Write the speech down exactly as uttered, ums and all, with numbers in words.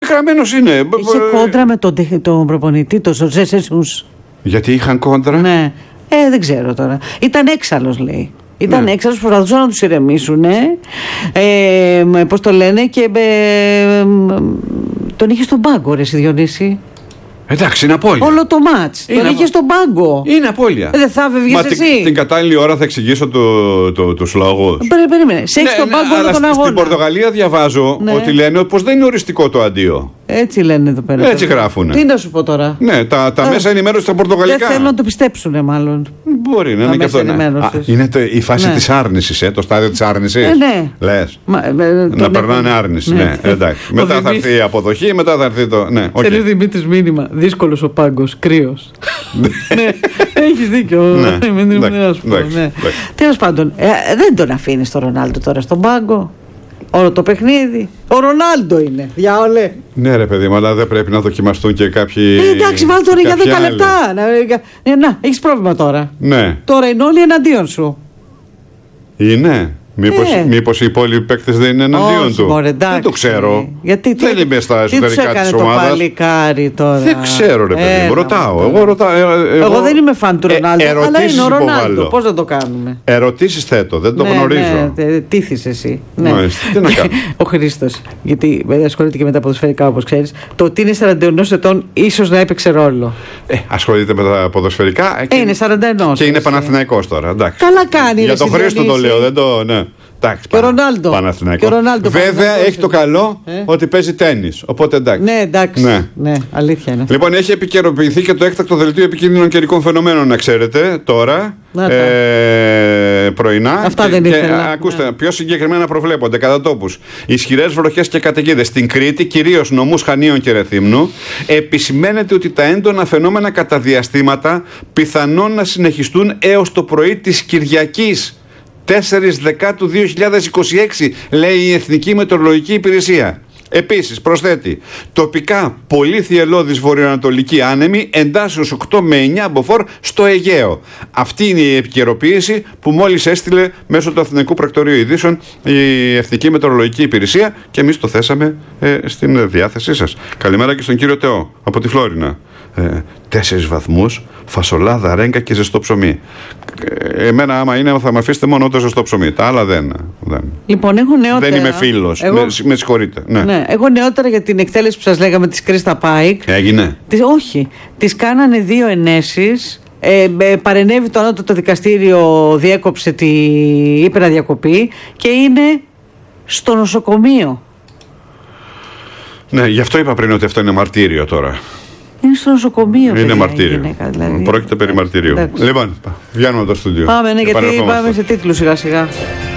Γραμμένος είναι. Είχε κόντρα με τον, τον προπονητή, τον Ζωζέ Ζεσούς. Γιατί είχαν κόντρα. Ναι. Ε, δεν ξέρω τώρα. Ήταν έξαλλος, λέει. Ήταν Ναι. έξαλλος, προσπαθούσαν να τους ηρεμήσουν. Ε, πώς το λένε, και ε, τον είχε στον πάγκο, ρε Διονύση. Εντάξει, είναι απώλεια. Όλο το μάτς. Είναι Τον απο... είχε στον πάγκο. Είναι απώλεια. Ε, δεν θα φεύγεις εσύ. Την, την κατάλληλη ώρα θα εξηγήσω το, το, τους λόγους. Περί, περίμενε. Σε έχεις Ναι, στον ναι, πάγκο όλο αλλά τον στην αγώνα. Πορτογαλία διαβάζω Ναι. ότι λένε πως δεν είναι οριστικό το αντίο. Έτσι λένε εδώ πέρα. Έτσι γράφουνε. Τι να σου πω τώρα. Ναι, τα, τα Α, μέσα ενημέρωση στα πορτογαλικά. Δεν θέλουν να το πιστέψουνε, μάλλον. Μπορεί να Τα είναι και αυτό. μέσα Ναι. Α, ενημέρωσης. είναι το, η φάση Ναι. της άρνησης, ε, το στάδιο της άρνησης. Ε, ναι. Λες. Μα, ε, Να τον περνάνε έχω- άρνηση. Ναι. Ναι, εντάξει. Μετά θα Δημήτρης- έρθει η αποδοχή, μετά θα έρθει το. Ναι, οκ. Θέλει Δημήτρης μήνυμα. Δύσκολος ο πάγκος, κρύος. Ναι, έχεις δίκιο. Ναι, Μην- μην- εντάξει, να σου πω, εντάξει, ναι. εντάξει. Τέλος πάντων, ε, δεν τον αφήνεις τον Ρονάλντο τώρα στον πάγκο. Όλο το παιχνίδι. Ο Ρονάλντο είναι. Διάολε. Ναι, ρε παιδί μου, αλλά δεν πρέπει να δοκιμαστούν και κάποιοι. Ε, εντάξει, βάλ τον για κάποιοι δέκα άλλοι. λεπτά. Να, ε, να έχεις πρόβλημα τώρα. Ναι. Τώρα είναι όλοι εναντίον σου. Είναι. Μήπως, Ε. μήπως οι υπόλοιποι παίκτες δεν είναι εναντίον Όχι, του. μωρέ, εντάξει. Δεν το ξέρω. Γιατί, δεν τι- είμαι στα τι τους εσωτερικά έκανε της το ομάδας. παλικάρι τώρα. Δεν ξέρω, ρε παιδί μου. Έλα, Ρωτάω. μωρέ. Εγώ, ρωτάω ε, ε, Εγώ δεν είμαι φαν του ε, Ρονάλντο, αλλά ερωτήσεις είναι ο Ρονάλντο. υποβάλλω. Πώς να το κάνουμε. Ερωτήσεις θέτω, δεν το Ναι, γνωρίζω. ναι, τε- τύχεις εσύ. Ναι. Μάλιστα. Τι να κάνω. Ο Χρήστος, γιατί ε, ασχολείται και με τα ποδοσφαιρικά, όπως ξέρεις, το ότι είναι σαράντα ένα ετών ίσως να έπαιξε ρόλο. Ε, ασχολείται με τα ποδοσφαιρικά. Ε, είναι σαράντα ένα. Και είναι εσύ. Παναθηναϊκός τώρα. Εντάξει. Καλά κάνει, Για ρε, τον εσύ, Χρήστο το Διονύση. λέω, δεν το. Ναι. Εντάξει, Και ο Πανα- Ρονάλντο. Παναθηναϊκός. Και ο Ρονάλντο Βέβαια Παναθηναϊκός έχει το είναι. καλό Ε. ότι παίζει τένις. Οπότε εντάξει. Ναι, εντάξει. Ναι. Ναι, αλήθεια είναι. Λοιπόν, έχει επικαιροποιηθεί και το έκτακτο δελτίο επικίνδυνων καιρικών φαινομένων, να ξέρετε τώρα. Να τα. Ε, πρωινά. Αυτά και, δεν και, ήθελα. ακούστε, Ναι. πιο συγκεκριμένα προβλέπονται κατά τόπους ισχυρές βροχές και καταιγίδες στην Κρήτη, κυρίως νομούς Χανίων και Ρεθύμνου. Επισημαίνεται ότι τα έντονα φαινόμενα κατά διαστήματα πιθανόν να συνεχιστούν έως το πρωί της Κυριακής. τέσσερις Δεκάτου δύο χιλιάδες είκοσι έξι, λέει η Εθνική Μετεωρολογική Υπηρεσία. Επίσης προσθέτει τοπικά πολύ θυελλώδης βορειοανατολική άνεμη εντάσσεως οκτώ με εννιά μποφόρ στο Αιγαίο. Αυτή είναι η επικαιροποίηση που μόλις έστειλε μέσω του Αθηνικού Πρακτορείου Ειδήσεων η Εθνική Μετεωρολογική Υπηρεσία και εμείς το θέσαμε ε, στην διάθεσή σας. Καλημέρα και στον κύριο Τεό από τη Φλόρινα. Ε, τέσσερις βαθμούς, φασολάδα, ρέγγα και ζεστό ψωμί. Ε, εμένα άμα είναι θα με αφήσετε μόνο το ζεστό ψωμί. Τα άλλα δεν. δεν. Λοιπόν, έχω νεότερα. Δεν είμαι φίλος. Εγώ... Με, με συγχωρείτε. Ναι. Ναι, έχω νεότερα για την εκτέλεση που σας λέγαμε της Κρίστα Πάικ. Έγινε. Της, όχι. Της κάνανε δύο ενέσεις. Ε, ε, παρενέβη το ανώτατο δικαστήριο, διέκοψε τη. Είπε να διακοπεί και είναι στο νοσοκομείο. Ναι, γι' αυτό είπα πριν ότι αυτό είναι μαρτύριο τώρα. Είναι στο νοσοκομείο. Είναι παιδιά, η μαρτύριο. γυναίκα, δηλαδή. Πρόκειται περί μαρτυρίου. Εντάξει. Λοιπόν, βγαίνουμε το στούντιο. Πάμε, ναι, γιατί Επανερχόμαστε. πάμε σε τίτλους σιγά σιγά.